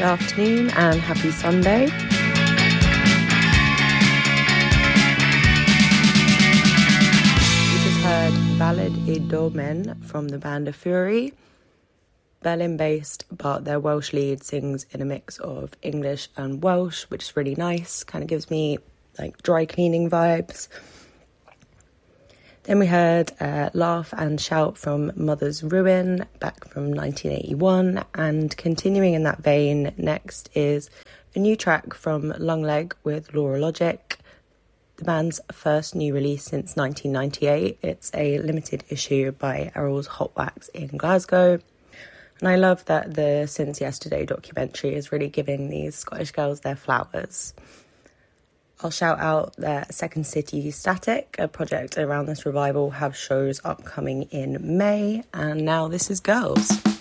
afternoon and happy Sunday. We just heard Ballad I Domen from the band of Fury. Berlin-based, but their Welsh lead sings in a mix of English and Welsh, which is really nice. Kind of gives me like dry cleaning vibes. Then we heard Laugh and Shout from Mother's Ruin, back from 1981. And continuing in that vein, next is a new track from Longleg with Laura Logic, the band's first new release since 1998. It's a limited issue by Errol's Hot Wax in Glasgow. And I love that the Since Yesterday documentary is really giving these Scottish girls their flowers. I'll shout out their Second City Static, a project around this revival, have shows upcoming in May. And now this is Girls.